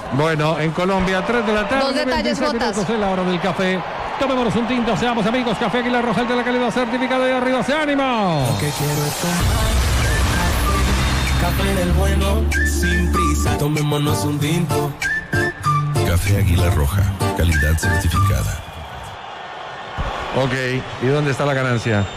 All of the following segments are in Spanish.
Bueno, en Colombia, 3 de la tarde. 2 detalles, Jotas. Es la hora del café. Tomémonos un tinto, seamos amigos. Café Águila Roja, el de la calidad certificado, y arriba se ánimo. Lo que quiero es tomar café del bueno, sin prisa. Tomémonos un tinto. Café Águila Roja, calidad certificada. Ok, ¿y dónde está la ganancia?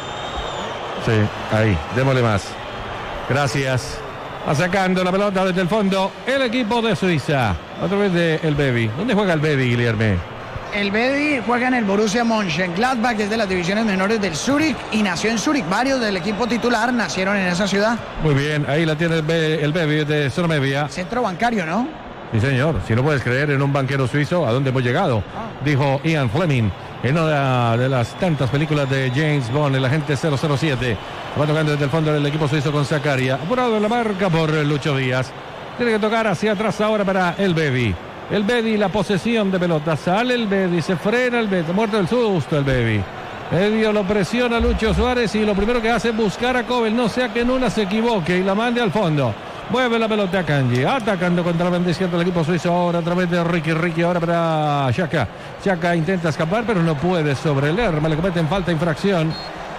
Sí, ahí, démosle más. Gracias. Va sacando la pelota desde el fondo el equipo de Suiza. Otra vez de El Baby. ¿Dónde juega El Baby, Guilherme? El Baby juega en el Borussia Mönchengladbach, que es de las divisiones menores del Zurich, y nació en Zurich. Varios del equipo titular nacieron en esa ciudad. Muy bien, ahí la tiene el Baby de Solomevia. Centro bancario, ¿no? Sí, señor. Si no puedes creer en un banquero suizo, ¿a dónde hemos llegado? Dijo Ian Fleming en una de las tantas películas de James Bond, el agente 007. Va tocando desde el fondo del equipo suizo con Zakaria. Apurado en la marca por Lucho Díaz. Tiene que tocar hacia atrás ahora para el Baby. El Baby, la posesión de pelota. Sale el Baby, se frena el Baby. Muerto del susto el Baby. Medio lo presiona Lucho Suárez y lo primero que hace es buscar a Kobel. No sea que Nuna se equivoque y la mande al fondo. Mueve la pelota a Kanji, atacando contra la banda izquierda del equipo suizo ahora a través de Ricky ahora para Xhaka. Xhaka intenta escapar pero no puede sobre Lerma, le cometen falta, infracción.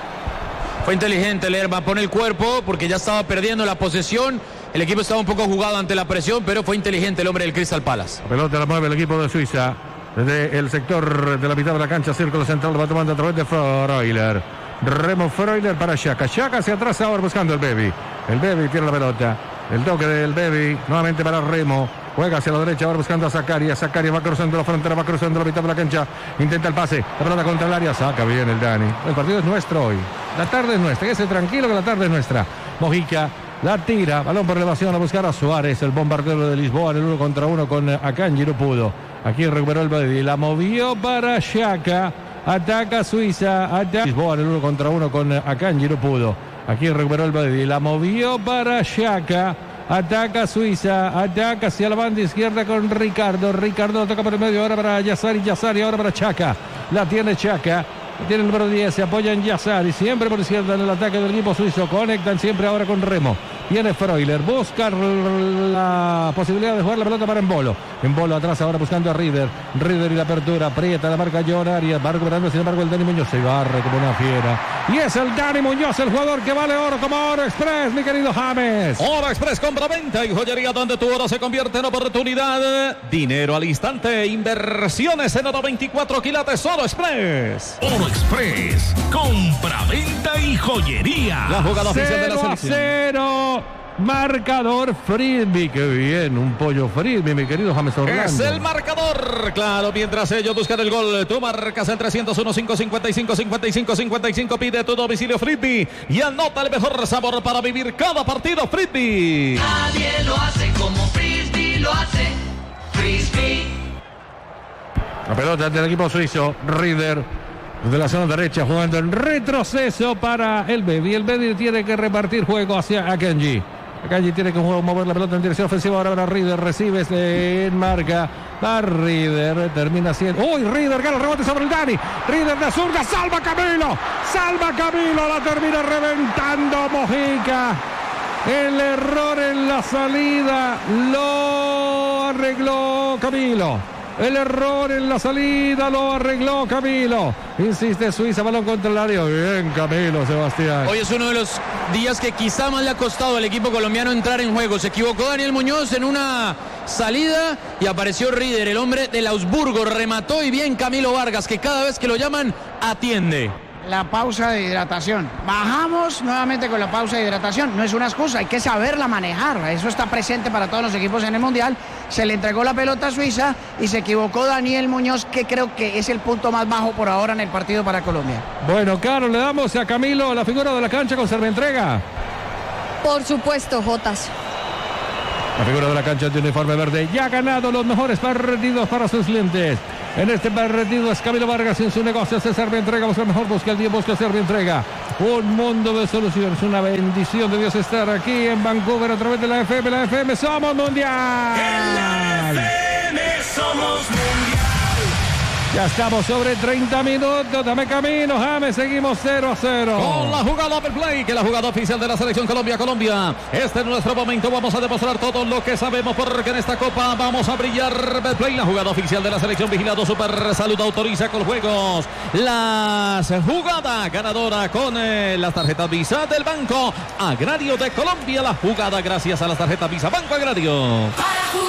Fue inteligente Lerma, pone el cuerpo porque ya estaba perdiendo la posesión. El equipo estaba un poco jugado ante la presión, pero fue inteligente el hombre del Crystal Palace. La pelota la mueve el equipo de Suiza desde el sector de la mitad de la cancha, círculo central, va tomando a través de Freuler. Remo Freuler para Xhaka. Xhaka hacia atrás ahora buscando el Baby. El Baby tiene la pelota. El toque del Baby, nuevamente para Remo. Juega hacia la derecha, ahora buscando a Zakaria. Zakaria va cruzando la frontera, va cruzando la mitad de la cancha. Intenta el pase, la pelota contra el área. Saca bien el Dani. El partido es nuestro hoy. La tarde es nuestra. Quédese tranquilo que la tarde es nuestra. Mojica la tira. Balón por elevación a buscar a Suárez. El bombardero de Lisboa en el 1 contra 1 con Akanji. No pudo. Aquí recuperó el Baby. La movió para Xhaka. Ataca Suiza. Ataca Lisboa en el 1 contra 1 con Akanji. No pudo. Aquí recuperó el Baby, la movió para Xhaka. Ataca Suiza, ataca hacia la banda izquierda con Ricardo. Ricardo toca por el medio ahora para Yassari ahora para Xhaka. La tiene Xhaka. Tiene el número 10, se apoya en Yassari, siempre por izquierda en el ataque del equipo suizo. Conectan siempre ahora con Remo. Viene Freuler, busca la posibilidad de jugar la pelota para Embolo. Embolo atrás ahora buscando a Rieder y la apertura, aprieta la marca John Arias. Va recuperando sin embargo el Dani Muñoz, se barre como una fiera. Y es el Dani Muñoz el jugador que vale oro como Oro Express, mi querido James. Oro Express, compra-venta y joyería donde tu oro se convierte en oportunidad. Dinero al instante, inversiones en oro 24 quilates, Oro Express. Oro Express, compra-venta y joyería. La jugada oficial de la selección. 0-0. Marcador Frisby, qué bien, un pollo Frisby, mi querido James Orlando. Es el marcador, claro, mientras ellos buscan el gol, tú marcas el 301-555-55-55, pide tu domicilio Frisby y anota el mejor sabor para vivir cada partido Frisby. Nadie lo hace como Frisby lo hace, Frisby. La pelota del equipo suizo, Rieder, desde la zona derecha, jugando en retroceso para el Baby. El Baby tiene que repartir juego hacia Akanji. Akanji tiene que mover la pelota en dirección ofensiva. Ahora para Rieder, recibe en marca. Va Rieder, termina siendo. ¡Uy! Rieder gana el rebote sobre el Dani. Rieder de zurda, salva Camilo. La termina reventando Mojica. El error en la salida lo arregló Camilo. El error en la salida lo arregló Camilo. Insiste Suiza, balón contra el área. Bien Camilo, Sebastián. Hoy es uno de los días que quizá más le ha costado al equipo colombiano entrar en juego. Se equivocó Daniel Muñoz en una salida y apareció Rieder, el hombre del Augsburgo. Remató y bien Camilo Vargas, que cada vez que lo llaman, atiende. La pausa de hidratación. Bajamos nuevamente con la pausa de hidratación. No es una excusa, hay que saberla manejar. Eso está presente para todos los equipos en el Mundial. Se le entregó la pelota a Suiza y se equivocó Daniel Muñoz, que creo que es el punto más bajo por ahora en el partido para Colombia. Bueno, Caro, le damos a Camilo la figura de la cancha con Servientrega. Por supuesto, Jotas. La figura de la cancha de uniforme verde ya ha ganado los mejores partidos para sus clientes. En este partido es Camilo Vargas en su negocio. Servientrega busca el mejor, busca el día, busca Servientrega. Un mundo de soluciones, una bendición de Dios estar aquí en Vancouver a través de la FM. La FM somos mundial. En la FM somos mundial. Ya estamos sobre 30 minutos. Dame camino, James. Seguimos 0-0. Con la jugada Open Play, que es la jugada oficial de la selección Colombia. Este es nuestro momento. Vamos a demostrar todo lo que sabemos, porque en esta copa vamos a brillar. Open Play, la jugada oficial de la selección. Vigilado Super Salud autoriza con juegos. Las jugadas ganadora con las tarjetas Visa del Banco Agrario de Colombia. La jugada gracias a las tarjetas Visa Banco Agrario.